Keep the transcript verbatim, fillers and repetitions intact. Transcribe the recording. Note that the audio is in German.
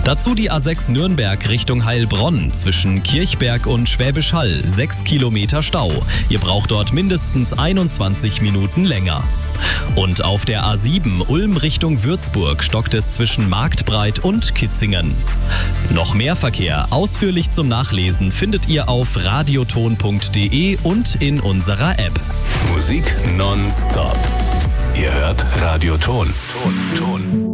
Dazu die A sechs Nürnberg Richtung Heilbronn zwischen Kirchberg und Schwäbisch Hall, sechs Kilometer Stau. Ihr braucht dort mindestens einundzwanzig Minuten länger. Und auf der A sieben Ulm Richtung Würzburg stockt es zwischen Marktbreit und Kitzingen. Noch mehr Verkehr ausführlich zum Nachlesen findet ihr auf radioton punkt de und in unserer App. Musik nonstop. Ihr hört Radioton. Ton, Ton.